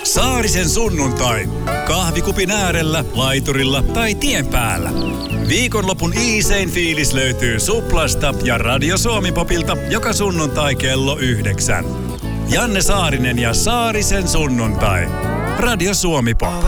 Saarisen sunnuntai. Kahvikupin äärellä, laiturilla tai tien päällä. Viikonlopun iisein fiilis löytyy Suplasta ja Radio Suomi-popilta joka sunnuntai kello 9. Janne Saarinen ja Saarisen sunnuntai. Radio Suomi-pop.